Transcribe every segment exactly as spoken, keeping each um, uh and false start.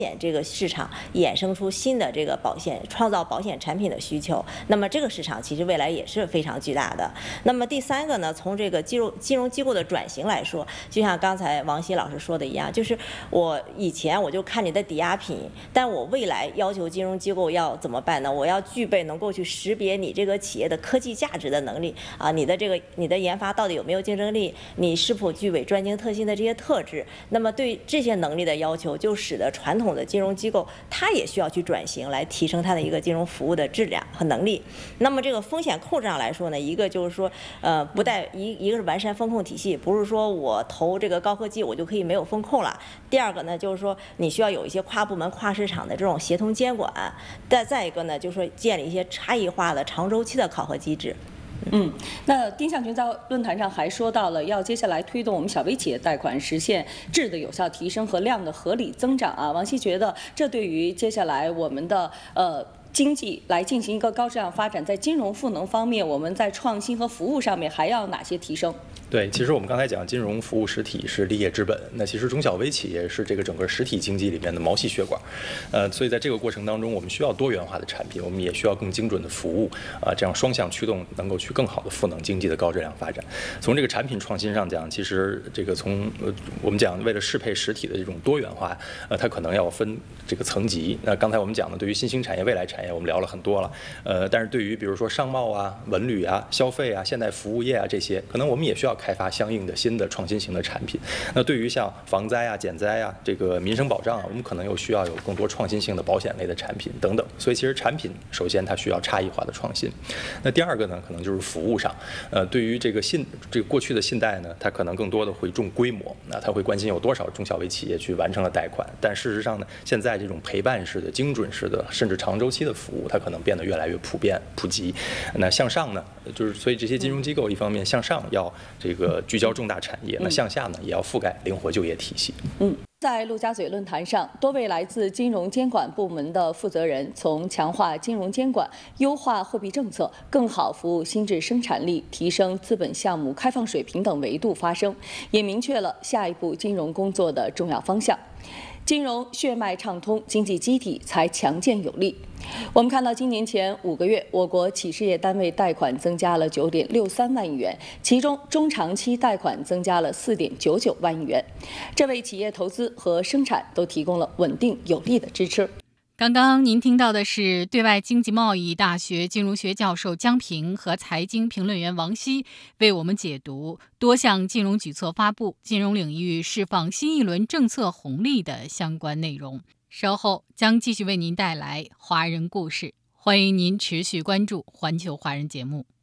险这个市场衍生出新的这个保险，创造保险产品的需求。那么这个市场其实未来也是非常巨大的。那么第三个呢，从这个金融金融机构的转型来说，就像刚才王希老师说的一样，就是我以前我就看你的抵押品，但我未来要求金融机构要怎么办呢？我要具备能够去识别你这个企业的科技价值的能力啊，你的这个你的研发到底有没有竞争力，你是否具备专精特新的这些特质。那么对这些能力的要求，就使得传统的金融机构它也需要去转型，来提升它的一个金融服务的质量和能力。那么这个风险控制上来说呢，一个就是说，呃，不带一一个是完善风控体系，不是说我投这个高科技我就可以没有风控了。第二个呢，就是说你需要有一些跨部门、跨市场的这种协同监管。再再一个呢，就是说建立一些差异化的长周期的考核机制。 嗯，那丁向群在论坛上还说到了，要接下来推动我们小微企业贷款实现质的有效提升和量的合理增长啊。王希觉得，这对于接下来我们的呃经济来进行一个高质量发展，在金融赋能方面，我们在创新和服务上面还要哪些提升？ 对，其实我们刚才讲金融服务实体是立业之本，那其实中小微企业是这个整个实体经济里面的毛细血管，呃，所以在这个过程当中，我们需要多元化的产品，我们也需要更精准的服务，啊、呃，这样双向驱动，能够去更好的赋能经济的高质量发展。从这个产品创新上讲，其实这个从呃我们讲为了适配实体的这种多元化，呃，它可能要分这个层级。那刚才我们讲的，对于新兴产业、未来产业，我们聊了很多了，呃，但是对于比如说商贸啊、文旅啊、消费啊、现代服务业啊这些，可能我们也需要开发相应的新的创新型的产品。那对于像防灾啊、减灾啊、这个民生保障啊，我们可能又需要有更多创新性的保险类的产品等等。所以其实产品首先它需要差异化的创新。那第二个呢，可能就是服务上，呃，对于这个信这个过去的信贷呢，它可能更多的会重规模，那它会关心有多少中小微企业去完成了贷款。但事实上呢，现在这种陪伴式的、精准式的，甚至长周期的服务，它可能变得越来越普遍普及。那向上呢，就是所以这些金融机构一方面向上要这个聚焦重大产业，那向下呢也要覆盖灵活就业体系。 嗯。在陆家嘴论坛上，多位来自金融监管部门的负责人从强化金融监管、优化货币政策、更好服务新质生产力、提升资本项目开放水平等维度发声，也明确了下一步金融工作的重要方向。金融血脉畅通，经济基体才强健有力。我们看到，今年前五个月，我国企事业单位贷款增加了九点六三万亿元，其中中长期贷款增加了四点九九万亿元，这为企业投资和生产都提供了稳定有力的支持。 刚刚您听到的是对外经济贸易大学金融学教授江平和财经评论员王希为我们解读多项金融举措发布、金融领域释放新一轮政策红利的相关内容。稍后将继续为您带来华人故事，欢迎您持续关注环球华人节目。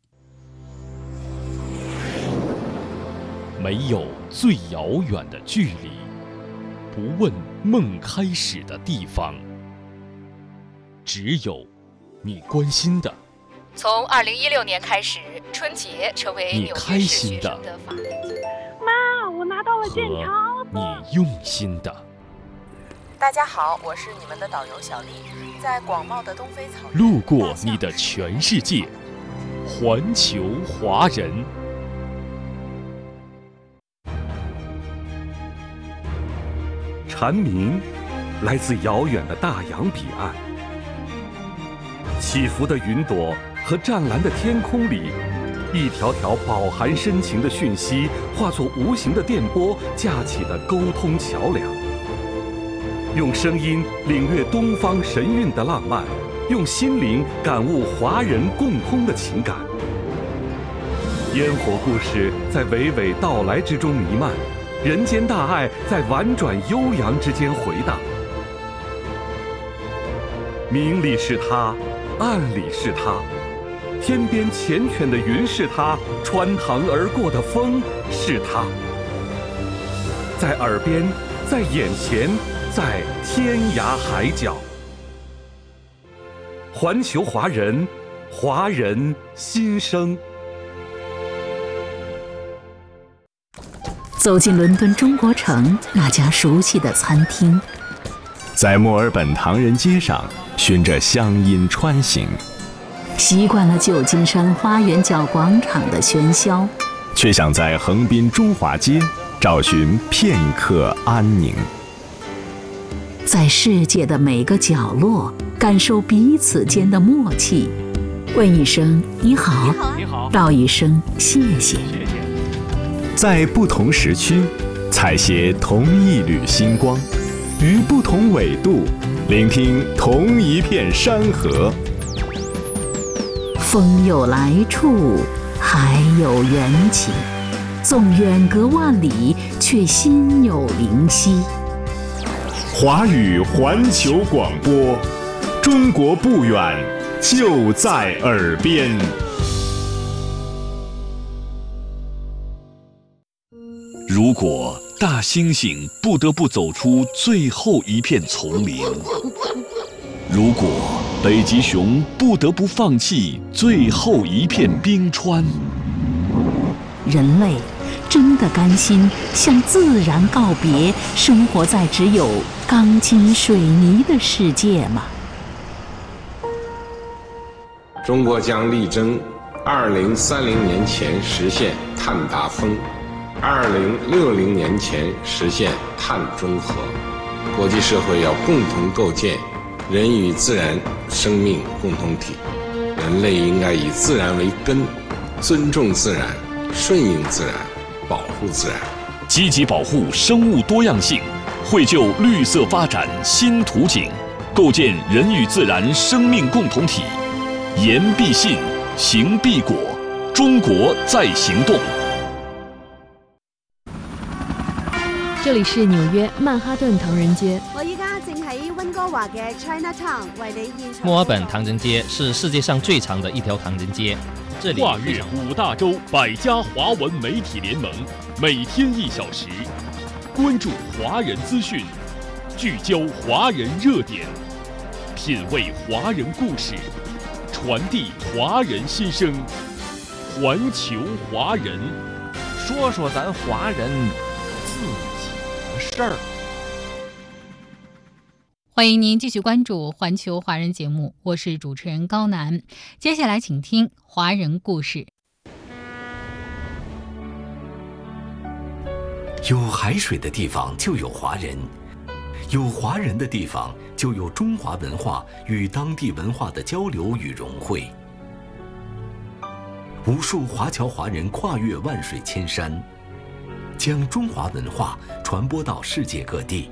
没有最遥远的距离，不问梦开始的地方，只有你关心的。 从二零一六年开始，春节成为纽约市学生的法定节日。 妈，我拿到了建钞的。 你用心的。 大家好，我是你们的导游小丽，在广袤的东非草原， 路过你的全世界，环球华人。 蝉鸣来自遥远的大洋彼岸，起伏的云朵和湛蓝的天空里，一条条饱含深情的讯息化作无形的电波，架起的沟通桥梁。用声音领略东方神韵的浪漫，用心灵感悟华人共通的情感。烟火故事在娓娓道来之中弥漫，人间大爱在婉转悠扬之间回荡。明里是他，暗里是他，天边缱绻的云是他，穿堂而过的风是他，在耳边，在眼前，在天涯海角。环球华人，华人心声。 走进伦敦中国城那家熟悉的餐厅， 在墨尔本唐人街上循着乡音穿行， 习惯了旧金山花园角广场的喧嚣， 却想在横滨中华街找寻片刻安宁。 在世界的每个角落感受彼此间的默契。问一声你好， 你好， 道一声谢谢。 在不同时区，采撷同一缕星光，于不同纬度，聆听同一片山河。 风有来处，海有缘起，纵远隔万里，却心有灵犀。 华语环球广播，中国不远，就在耳边。 如果大猩猩不得不走出最后一片丛林，如果北极熊不得不放弃最后一片冰川， 人类真的甘心向自然告别，生活在只有钢筋水泥的世界吗？ 中国将力争二零三零年前实现碳达峰，二零六零年前实现碳中和。国际社会要共同构建人与自然生命共同体，人类应该以自然为根，尊重自然，顺应自然，保护自然， 积极保护生物多样性，绘就绿色发展新图景，构建人与自然生命共同体。言必信，行必果，中国在行动。 这里是纽约曼哈顿唐人街。 我依家正喺温哥華嘅 Chinatown 為你現場。 墨爾本唐人街是世界上最长的一条唐人街。这里跨越五大洲百家华文媒体联盟，每天一小时，关注华人资讯，聚焦华人热点，品味华人故事，传递华人心声。环球华人， 说说咱华人自己的事儿。 欢迎您继续关注环球华人节目，我是主持人高楠。接下来请听华人故事。 有海水的地方就有华人，有华人的地方就有中华文化与当地文化的交流与融汇。无数华侨华人跨越万水千山，将中华文化传播到世界各地。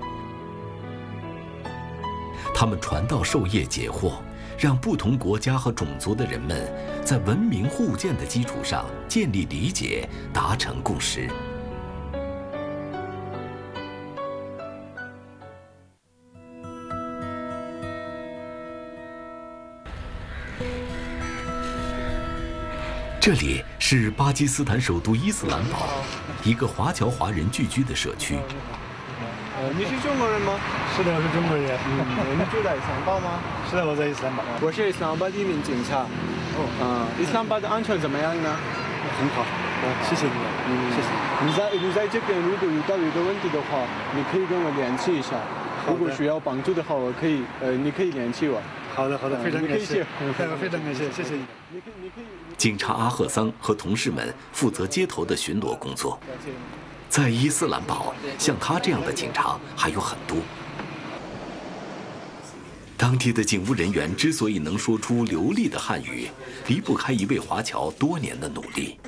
他们传道授业解惑，让不同国家和种族的人们在文明互鉴的基础上建立理解，达成共识。这里是巴基斯坦首都伊斯兰堡，一个华侨华人聚居的社区。 呃，你是中国人吗？是的，我是中国人。嗯，你住在伊斯兰堡吗？是的，我在伊斯兰堡。我是伊斯兰堡的一名警察。哦，啊、呃，伊斯兰堡的安全怎么样呢？很好。哦，谢谢你。嗯，谢谢。你在你在这边如果遇到有个问题的话，你可以跟我联系一下。如果需要帮助的话，我可以呃，你可以联系我。好的，好的，非常感谢。非常感谢，谢谢你。你可以，你可以。 警察阿赫桑和同事们负责街头的巡逻工作。在伊斯兰堡，像他这样的警察还有很多。当地的警务人员之所以能说出流利的汉语，离不开一位华侨多年的努力。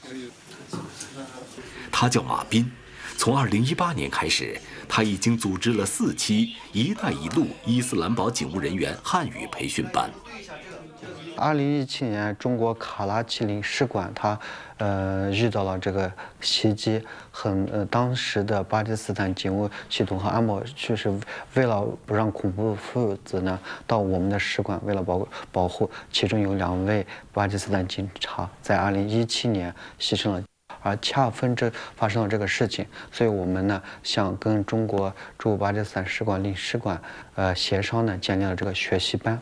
他叫马斌，从二零一八年开始，他已经组织了四期“一带一路”伊斯兰堡警务人员汉语培训班。 二零一七年，中国卡拉奇领事馆它呃遇到了这个袭击，很呃当时的巴基斯坦警务系统和安保就是为了不让恐怖分子呢到我们的使馆，为了保保护，其中有两位巴基斯坦警察在二零一七年牺牲了。而恰逢这发生了这个事情，所以我们呢想跟中国驻巴基斯坦使馆领事馆呃协商呢，建立了这个学习班。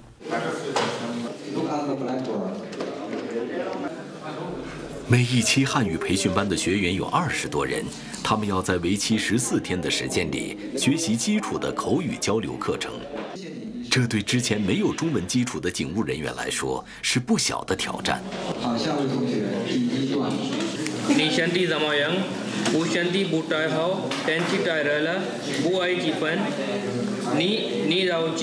每一期汉语培训班的学员有二十多人，他们要在为期十四天的时间里学习基础的口语交流课程。这对之前没有中文基础的警务人员来说是不小的挑战。 好，下位同学，第一段。 Ni shanti zamayang, bu shanti butai hau, tenchi tai rala, bu ai jipan. 你你要